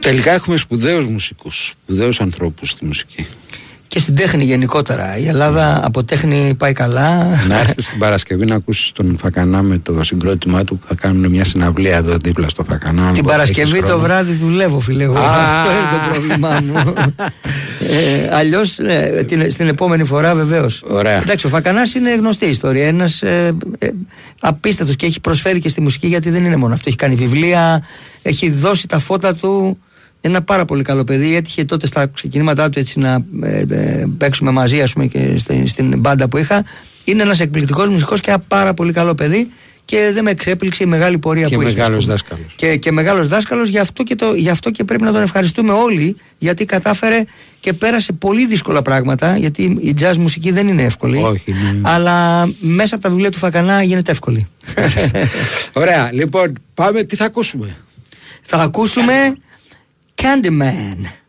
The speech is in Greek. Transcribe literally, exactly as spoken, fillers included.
Τελικά έχουμε σπουδαίους μουσικούς, σπουδαίους ανθρώπους στη μουσική. Και στην τέχνη γενικότερα. Η Ελλάδα από τέχνη πάει καλά. Να έρθει στην Παρασκευή να ακούσεις τον Φακανά με το συγκρότημά του που θα κάνουν μια συναυλία εδώ δίπλα στο Φακανά. Την Παρασκευή το βράδυ δουλεύω, φίλε. Αυτό είναι το πρόβλημά μου. ε, Αλλιώς ναι, την, στην επόμενη φορά βεβαίως. Εντάξει, ο Φακανάς είναι γνωστή ιστορία. Ένας ε, ε, απίστευτος και έχει προσφέρει και στη μουσική, γιατί δεν είναι μόνο αυτό. Έχει κάνει βιβλία, έχει δώσει τα φώτα του. Ένα πάρα πολύ καλό παιδί. Έτυχε τότε στα ξεκινήματά του έτσι να ε, ε, παίξουμε μαζί, ας πούμε, και στην, στην μπάντα που είχα. Είναι ένας εκπληκτικός μουσικός και ένα πάρα πολύ καλό παιδί. Και δεν με εξέπληξε η μεγάλη πορεία και που είχε. Μεγάλος δάσκαλος. Και, και μεγάλος δάσκαλος. Γι' αυτό και, το, γι' αυτό και πρέπει να τον ευχαριστούμε όλοι, γιατί κατάφερε και πέρασε πολύ δύσκολα πράγματα. Γιατί η jazz μουσική δεν είναι εύκολη. Όχι, ναι. Αλλά μέσα από τα βιβλία του Φακανά γίνεται εύκολη. Ωραία. Λοιπόν, πάμε, τι θα ακούσουμε? Θα ακούσουμε Candyman.